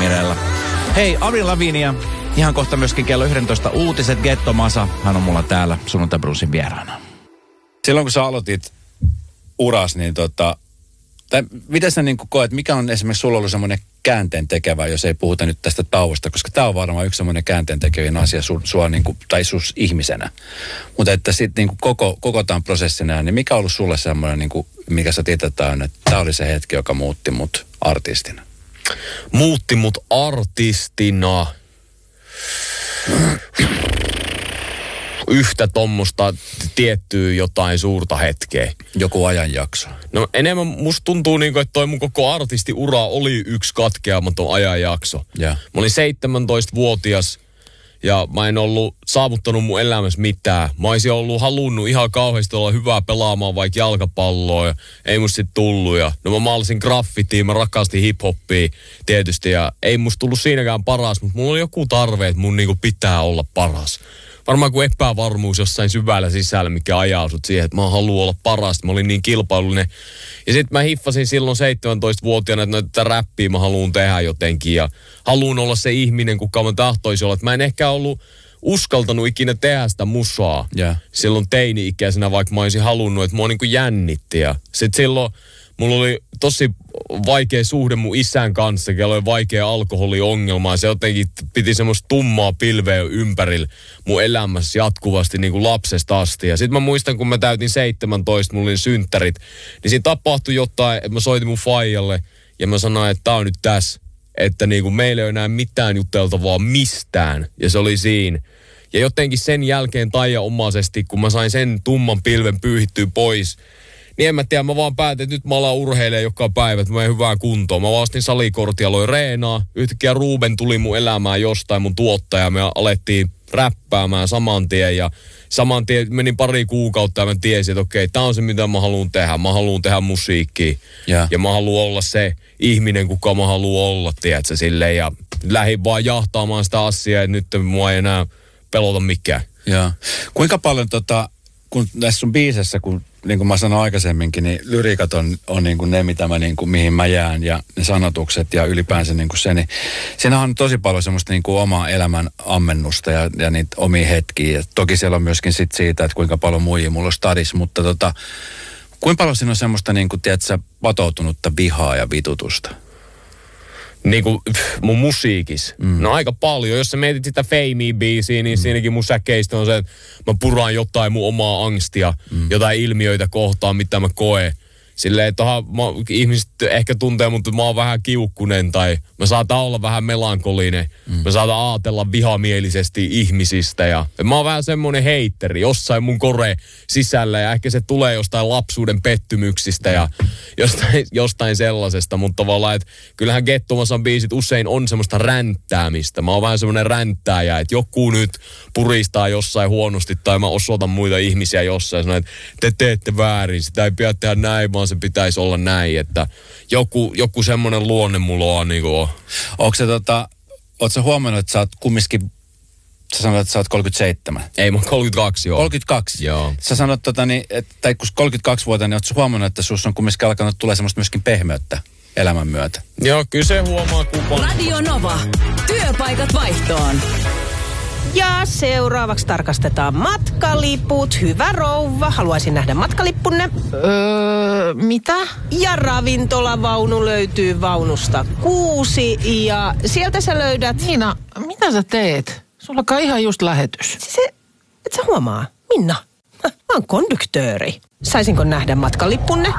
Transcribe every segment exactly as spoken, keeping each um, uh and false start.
Mirellä. Hei, Avril Lavigne, ihan kohta myöskin kello yksitoista uutiset. Getto Masa, hän on mulla täällä Sunnuntai Brunssin vieraana. Silloin kun sä aloitit uras, niin tota, tai miten sä niin koet, mikä on esimerkiksi sulla ollut semmoinen käänteen tekevä, jos ei puhuta nyt tästä tauosta, koska tämä on varmaan yksi semmoinen käänteen tekevin asia su, sua niin kuin, tai sus ihmisenä. Mutta että sitten niin koko, koko tämän prosessina, niin mikä on ollut sulle semmoinen, niin kuin, mikä sä tiedät, että tämä oli se hetki, joka muutti mut artistina? Muutti mut artistina. Yhtä tommosta tiettyä jotain suurta hetkeä. Joku ajanjakso. No enemmän musta tuntuu niin kuin, että toi mun koko artistiura oli yksi katkeamaton ajanjakso. Yeah. Mä olin seitsemäntoistavuotias ja mä en ollut saavuttanut mun elämässä mitään. Mä olisin ollut halunnut ihan kauheasti olla hyvää pelaamaan vaikka jalkapalloa ja ei musta sit tullut. Ja, no mä maalasin graffitia, mä rakastin hip-hoppia tietysti ja ei musta tullut siinäkään paras, mutta mulla oli joku tarve, että mun niinku pitää olla paras. Varmaan kuin epävarmuus jossain syvällä sisällä, mikä ajaa sut siihen, että mä haluan olla paras. Mä olin niin kilpailullinen. Ja sitten mä hiffasin silloin seitsemäntoistavuotiaana, että tätä räppiä mä haluan tehdä jotenkin. Ja haluan olla se ihminen, kuka mä tahtoisin olla. Että mä en ehkä ollut uskaltanut ikinä tehdä sitä musaa. Yeah. Silloin teini-ikäisenä, vaikka mä olisin halunnut, että mua niin kuin jännitti. Ja sitten silloin mulla oli tosi vaikea suhde mun isän kanssa, kello oli vaikea alkoholiongelma. Ja se jotenkin piti semmoista tummaa pilveä ympärillä mun elämässä jatkuvasti niin kuin lapsesta asti. Ja sit mä muistan, kun mä täytin seitsemäntoista, mulla oli synttärit, niin siinä tapahtui jotain, että mä soitin mun faijalle ja mä sanoin, että tää on nyt tässä. Että niin kuin meillä ei ole enää mitään jutteltavaa mistään. Ja se oli siinä. Ja jotenkin sen jälkeen taianomaisesti, kun mä sain sen tumman pilven pyyhittyä pois, niin en mä tiedä, mä vaan päätin, että nyt mä alan urheilemaan joka päivä, että mä menen hyvään kuntoon. Mä vastin salikortia, aloin reenaa. Yhtäkkiä Ruben tuli mun elämään jostain, mun tuottaja. Me alettiin räppäämään saman tien ja saman tien menin pari kuukautta ja mä tiesin, että okei, tää on se, mitä mä haluan tehdä. Mä haluan tehdä musiikkia yeah. ja mä haluan olla se ihminen, kuka mä haluan olla, tiedätkö, silleen. Ja lähdin vaan jahtaamaan sitä asiaa, että nyt mua ei enää pelota mikään. Yeah. Kuinka paljon tota, kun tässä sun biisessä, kun niin kuin mä sanoin aikaisemminkin, niin lyriikat on, on niin kuin ne, mitä mä, niin kuin, mihin mä jään ja ne sanotukset ja ylipäänsä niin kuin se. Niin, siinä on tosi paljon semmoista niin kuin omaa elämän ammennusta ja, ja niitä omia hetkiä. Ja toki siellä on myöskin sit siitä, että kuinka paljon muijia mulla on stadis, mutta tota, kuinka paljon siinä on semmoista niin kuin, tiedätkö, patoutunutta vihaa ja vitutusta? Niin kuin mun musiikissa. Mm. No aika paljon. Jos sä mietit sitä Fame-biisiä, niin mm. siinäkin mun säkeistä on se, että mä puraan jotain mun omaa angstia, mm. jotain ilmiöitä kohtaan, mitä mä koen. Silleen, että mä, ihmiset ehkä tuntee, mutta mä oon vähän kiukkunen tai mä saatan olla vähän melankolinen. Mm. Mä saatan ajatella vihamielisesti ihmisistä ja mä oon vähän semmonen heitteri jossain mun kore sisällä ja ehkä se tulee jostain lapsuuden pettymyksistä ja jostain, jostain sellaisesta, mutta tavallaan, että kyllähän Getto Masan biisit usein on semmoista ränttäämistä. Mä oon vähän semmonen ränttääjä, että joku nyt puristaa jossain huonosti tai mä osoitan muita ihmisiä jossain ja sanon, että te teette väärin, sitä ei pidä tehdä näin, vaan se pitäisi olla näin, että joku, joku semmoinen luonne mulla on niin kuin on. Onko se tota, ootko sä huomannut, että sä oot kumminkin, sä sanoit, että sä oot kolmekymmentäseitsemän? Ei, mä oon kolmekymmentäkaksi, joo. kolmekymmentäkaksi? Joo. Sä sanot, tota, niin, että, tai kun kolmekymmentäkaksi-vuotiaana, niin ootko sä huomannut, että sus on kumminkin alkanut tulee semmoista myöskin pehmeyttä elämän myötä? Joo, kyllä se huomaa kupon. Radio Nova. Työpaikat vaihtoon. Ja seuraavaksi tarkastetaan matkaliput. Hyvä rouva, haluaisin nähdä matkalippunne. Öö, mitä? Ja ravintolavaunu löytyy vaunusta kuusi ja sieltä sä löydät... Niina, mitä sä teet? Sulla kai ihan just lähetys. Se, et sä huomaa? Minna, mä, mä oon konduktööri. Saisinko nähdä matkalippunne?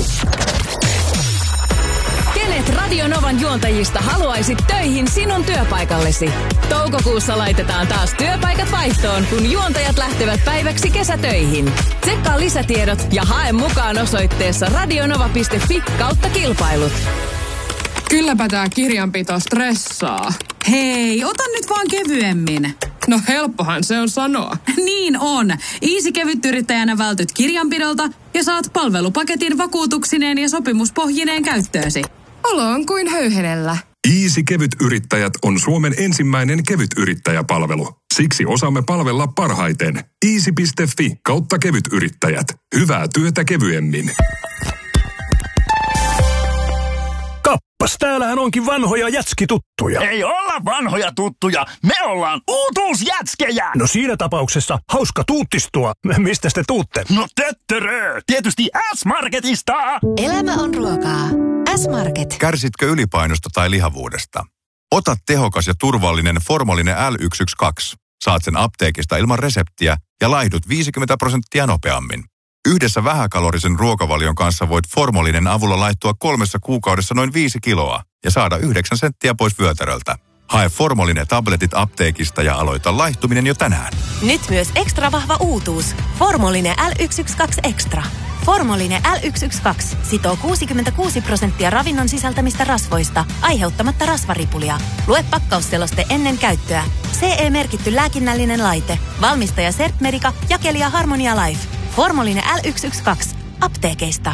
Kenet Radio Novan juontajista haluaisit töihin sinun työpaikallesi? Toukokuussa laitetaan taas työpaikat vaihtoon, kun juontajat lähtevät päiväksi kesätöihin. Tsekkaa lisätiedot ja hae mukaan osoitteessa radionova piste fi kautta kilpailut. Kylläpä tää kirjanpito stressaa. Hei, ota nyt vaan kevyemmin. No helppohan se on sanoa. Niin on. Easy-kevytyrittäjänä vältyt kirjanpidolta ja saat palvelupaketin vakuutuksineen ja sopimuspohjineen käyttöösi. Olo on kuin höyhenellä. Easy-kevytyrittäjät on Suomen ensimmäinen kevytyrittäjäpalvelu. Siksi osaamme palvella parhaiten. easy piste fi kautta kevytyrittäjät. Hyvää työtä kevyemmin. Kappas, täällähän onkin vanhoja jätskituttuja. Ei olla vanhoja tuttuja, me ollaan uutuusjätskejä. No siinä tapauksessa hauska tuuttistua. Mistä te tuutte? No töttörö, tietysti S-Marketista. Elämä on ruokaa. S-Market. Kärsitkö ylipainosta tai lihavuudesta? Ota tehokas ja turvallinen Formolinen L yksi yksi kaksi. Saat sen apteekista ilman reseptiä ja laihdut viisikymmentä prosenttia nopeammin. Yhdessä vähäkalorisen ruokavalion kanssa voit Formolinen avulla laittua kolmessa kuukaudessa noin viisi kiloa ja saada yhdeksän senttiä pois vyötäröltä. Hae Formolinen tabletit apteekista ja aloita laihtuminen jo tänään. Nyt myös ekstra vahva uutuus. Formolinen L yksi yksi kaksi Extra. Formolinen L yksi yksi kaksi sitoo kuusikymmentäkuusi prosenttia ravinnon sisältämistä rasvoista, aiheuttamatta rasvaripulia. Lue pakkausseloste ennen käyttöä. C E-merkitty lääkinnällinen laite. Valmistaja Sertmedica, jakelija Harmonia Life. Formolinen L yksi yksi kaksi. Apteekeista.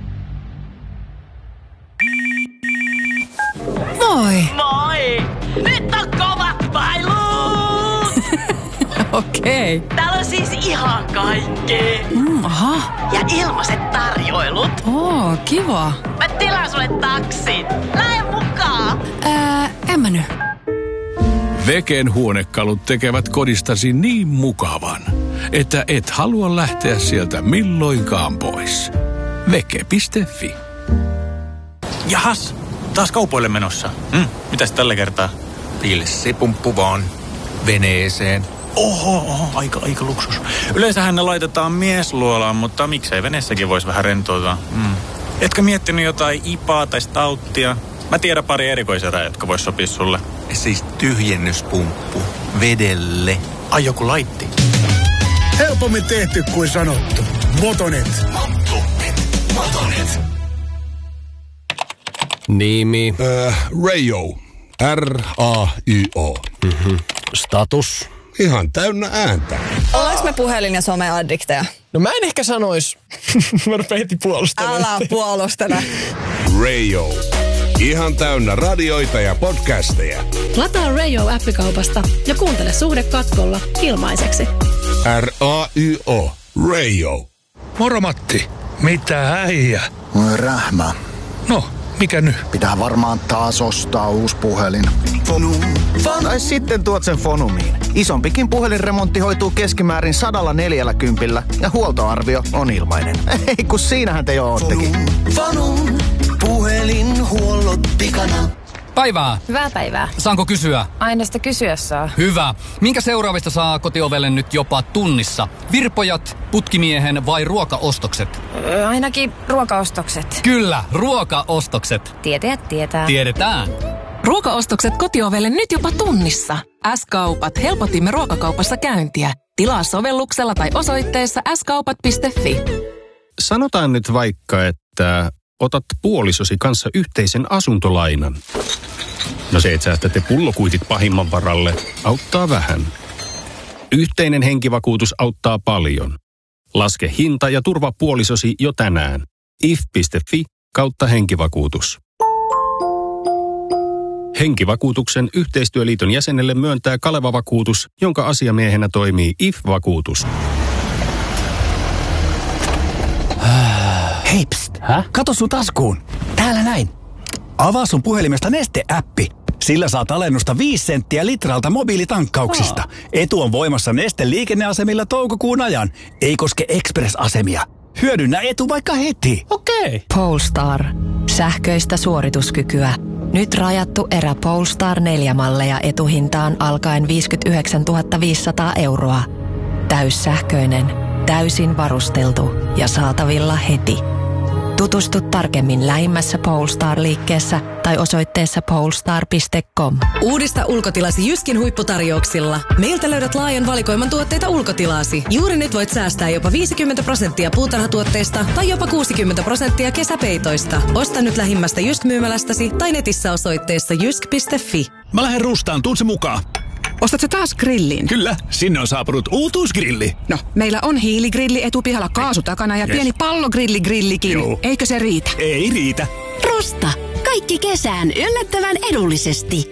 Moi! Moi! Nyt on kovat bailut! Okei. Okay. Täällä on siis ihan kaikkea. Mm, aha. Ja ilmaiset tarjoilut. Oo, kiva. Mä tilaan sulle taksin. Lähde mukaan. Ää, en mä nyt. Veken huonekalut tekevät kodistasi niin mukavan, että et halua lähteä sieltä milloinkaan pois. Veke piste fi. Jahas, taas kaupoille menossa. Mm, mitäs tällä kertaa? Pilssipumppu vaan. Veneeseen. Oho, oho, aika, aika luksus. Yleensähän ne laitetaan miesluolaan, mutta miksei veneessäkin voisi vähän rentoutua. Mm. Etkö miettinyt jotain ipaa tai stauttia? Mä tiedän pari erikoiserää, jotka vois sopia sulle. Siis tyhjennyspumppu. Vedelle. Ai joku laitti. Helpommin tehty kuin sanottu. Motonet. Motonet. Motonet. Nimi. Äh, Rayo. R A Y O. Mm-hmm. Status. Ihan täynnä ääntä. Ollaanko me puhelin- ja some-addikteja? No mä en ehkä sanois. Mä rupean heti puolustamaan. Älä puolustele. Rayo. Ihan täynnä radioita ja podcasteja. Lataa Rayo-appikaupasta ja kuuntele Suhde katkolla ilmaiseksi. R A Y O. Rayo. Moro Matti. Mitä äijä? Rähmä. No, mikä nyt? Pitää varmaan taas ostaa uusi puhelin. Fonu. Tai sitten tuot sen Fonumiin. Isompikin puhelinremontti hoituu keskimäärin sadalla neljällä kympillä ja huoltoarvio on ilmainen. Ei kun siinähän te jo oottekin. Fonum. Puhelinhuollot pikana. Päivää. Hyvää päivää. Saanko kysyä? Aina sitä kysyä saa. Hyvä. Minkä seuraavista saa kotiovelle nyt jopa tunnissa? Virpojat, putkimiehen vai ruokaostokset? Öö, ainakin ruokaostokset. Kyllä, ruokaostokset. Tietäjät tietää. Tiedetään. Ruokaostokset kotiovelle nyt jopa tunnissa. S-kaupat. Helpotimme ruokakaupassa käyntiä. Tilaa sovelluksella tai osoitteessa s kaupat piste fi. Sanotaan nyt vaikka, että otat puolisosi kanssa yhteisen asuntolainan. No se, että säästätte pullokuitit pahimman varalle, auttaa vähän. Yhteinen henkivakuutus auttaa paljon. Laske hinta ja turva puolisosi jo tänään. if piste fi kautta henkivakuutus. Henkivakuutuksen yhteistyöliiton jäsenelle myöntää Kaleva-vakuutus, jonka asiamiehenä toimii I F-vakuutus. Hei, pst. Hä? Kato sun taskuun. Täällä näin. Avaa sun puhelimesta Neste-äppi. Sillä saat alennusta viisi senttiä litralta mobiilitankkauksista. Oh. Etu on voimassa Neste liikenneasemilla toukokuun ajan. Ei koske Express-asemia. Hyödynnä etu vaikka heti. Okei. Okay. Polestar. Sähköistä suorituskykyä. Nyt rajattu erä Polestar neljä malleja etuhintaan alkaen viisikymmentäyhdeksäntuhatta viisisataa euroa. Täyssähköinen, täysin varusteltu ja saatavilla heti. Tutustu tarkemmin lähimmässä Polestar-liikkeessä tai osoitteessa polestar piste com. Uudista ulkotilasi Jyskin huipputarjouksilla. Meiltä löydät laajan valikoiman tuotteita ulkotilaasi. Juuri nyt voit säästää jopa viisikymmentä prosenttia puutarhatuotteista tai jopa kuusikymmentä prosenttia kesäpeitoista. Osta nyt lähimmästä Jysk-myymälästäsi tai netissä osoitteessa jysk piste fi. Mä lähden rustaan, tuun se mukaan. Ostatko taas grillin? Kyllä, sinne on saapunut uutuusgrilli. No, meillä on hiiligrilli etupihalla kaasu takana ja yes. pieni pallogrilligrillikin. Joo. Eikö se riitä? Ei riitä. Rusta. Kaikki kesään yllättävän edullisesti.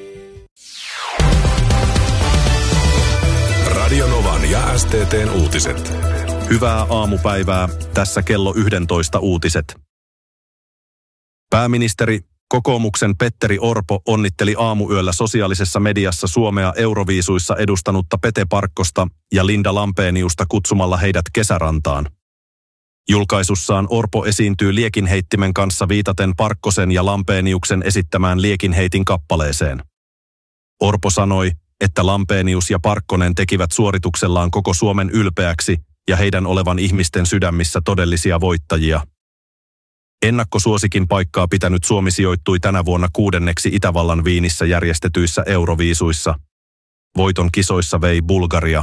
Radionovan ja S T T:n uutiset. Hyvää aamupäivää. Tässä kello yksitoista uutiset. Pääministeri Kokoomuksen Petteri Orpo onnitteli aamuyöllä sosiaalisessa mediassa Suomea Euroviisuissa edustanutta Pete Parkkosta ja Linda Lampeniusta kutsumalla heidät kesärantaan. Julkaisussaan Orpo esiintyy liekinheittimen kanssa viitaten Parkkosen ja Lampeniuksen esittämään liekinheitin kappaleeseen. Orpo sanoi, että Lampenius ja Parkkonen tekivät suorituksellaan koko Suomen ylpeäksi ja heidän olevan ihmisten sydämissä todellisia voittajia. Ennakkosuosikin paikkaa pitänyt Suomi sijoittui tänä vuonna kuudenneksi Itävallan Viinissä järjestetyissä Euroviisuissa. Voiton kisoissa vei Bulgaria.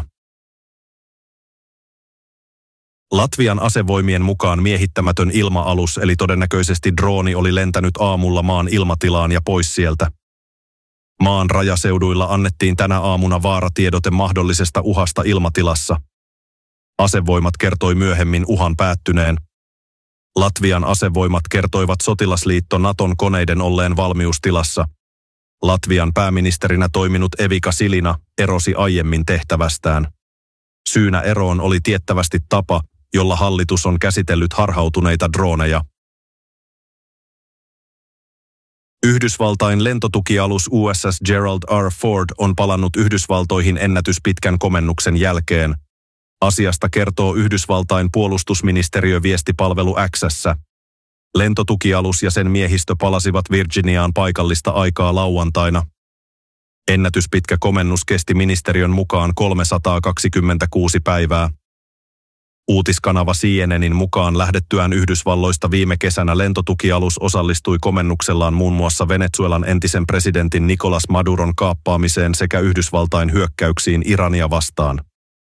Latvian asevoimien mukaan miehittämätön ilma-alus eli todennäköisesti drooni oli lentänyt aamulla maan ilmatilaan ja pois sieltä. Maan rajaseuduilla annettiin tänä aamuna vaaratiedote mahdollisesta uhasta ilmatilassa. Asevoimat kertoi myöhemmin uhan päättyneen. Latvian asevoimat kertoivat sotilasliitto Naton koneiden olleen valmiustilassa. Latvian pääministerinä toiminut Evika Silina erosi aiemmin tehtävästään. Syynä eroon oli tiettävästi tapa, jolla hallitus on käsitellyt harhautuneita drooneja. Yhdysvaltain lentotukialus U S S Gerald R. Ford on palannut Yhdysvaltoihin ennätyspitkän komennuksen jälkeen. Asiasta kertoo Yhdysvaltain puolustusministeriö viestipalvelu X:ssä. Lentotukialus ja sen miehistö palasivat Virginiaan paikallista aikaa lauantaina. Ennätyspitkä komennus kesti ministeriön mukaan kolmesataakaksikymmentäkuusi päivää. Uutiskanava C N N:in mukaan lähdettyään Yhdysvalloista viime kesänä lentotukialus osallistui komennuksellaan muun muassa Venezuelan entisen presidentin Nicolas Maduron kaappaamiseen sekä Yhdysvaltain hyökkäyksiin Irania vastaan.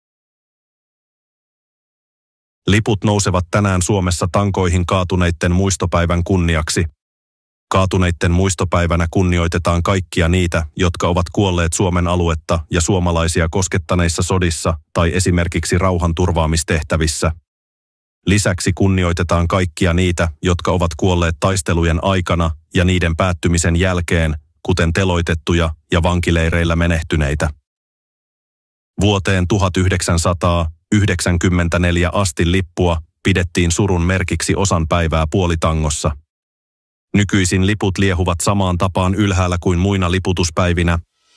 Liput nousevat tänään Suomessa tankoihin kaatuneitten muistopäivän kunniaksi. Kaatuneitten muistopäivänä kunnioitetaan kaikkia niitä, jotka ovat kuolleet Suomen aluetta ja suomalaisia koskettaneissa sodissa tai esimerkiksi rauhanturvaamistehtävissä. Lisäksi kunnioitetaan kaikkia niitä, jotka ovat kuolleet taistelujen aikana ja niiden päättymisen jälkeen, kuten teloitettuja ja vankileireillä menehtyneitä. Vuoteen tuhatyhdeksänsataayhdeksänkymmentäneljä asti lippua pidettiin surun merkiksi osan päivää puolitangossa. Nykyisin liput liehuvat samaan tapaan ylhäällä kuin muina liputuspäivinä.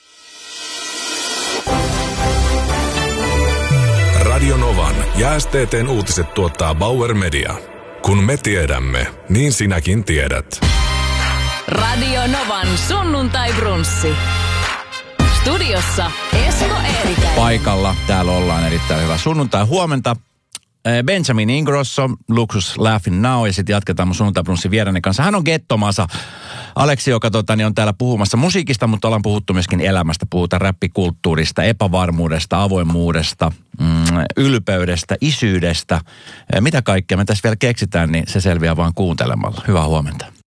Radio Novan ja S T T:n uutiset tuottaa Bauer Media. Kun me tiedämme, niin sinäkin tiedät. Radio Novan sunnuntai-brunssi. Studiossa Esko Eerikäinen. Paikalla täällä ollaan erittäin hyvä sunnuntai. Huomenta. Benjamin Ingrosso, Luxus Laughing Now, ja sitten jatketaan mun sunnuntai-brunssin vieraani kanssa. Hän on Gettomasa. Aleksi, joka tota, niin on täällä puhumassa musiikista, mutta ollaan puhuttu myöskin elämästä. Puhutaan räppikulttuurista, epävarmuudesta, avoimuudesta, mm, ylpeydestä, isyydestä. Mitä kaikkea me tässä vielä keksitään, niin se selviää vaan kuuntelemalla. Hyvää huomenta.